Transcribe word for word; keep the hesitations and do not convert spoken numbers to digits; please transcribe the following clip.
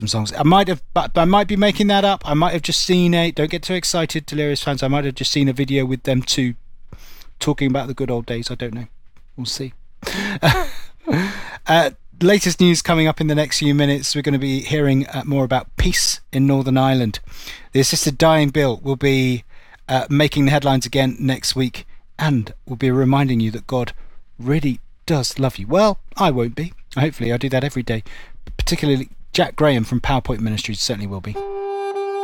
songs. I might have, but I might be making that up. I might have just seen a. Don't get too excited, Delirious fans. I might have just seen a video with them two talking about the good old days. I don't know. We'll see. uh, latest news coming up in the next few minutes. We're going to be hearing uh, more about peace in Northern Ireland. The assisted dying bill will be uh, making the headlines again next week, and will be reminding you that God really does love you. Well, I won't be. Hopefully, I do that every day. Particularly Jack Graham from PowerPoint Ministries certainly will be.